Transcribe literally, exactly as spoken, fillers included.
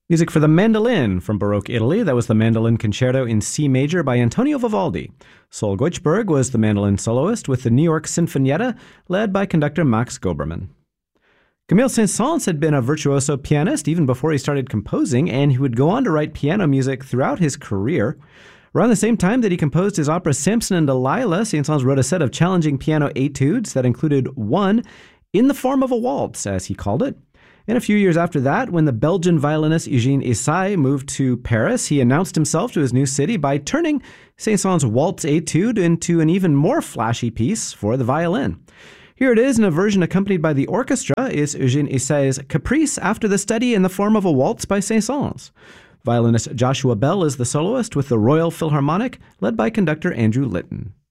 Music for the mandolin from Baroque Italy. That was the Mandolin Concerto in C major by Antonio Vivaldi. Sol Goichberg was the mandolin soloist with the New York Sinfonietta, led by conductor Max Goberman. Camille Saint-Saëns had been a virtuoso pianist even before he started composing, and he would go on to write piano music throughout his career. Around the same time that he composed his opera Samson and Delilah, Saint-Saëns wrote a set of challenging piano etudes that included one in the form of a waltz, as he called it. And a few years after that, when the Belgian violinist Eugène Ysaÿe moved to Paris, he announced himself to his new city by turning Saint-Saëns' waltz etude into an even more flashy piece for the violin. Here it is in a version accompanied by the orchestra is Eugène Ysaÿe's Caprice after the study in the form of a waltz by Saint-Saëns. Violinist Joshua Bell is the soloist with the Royal Philharmonic, led by conductor Andrew Litton.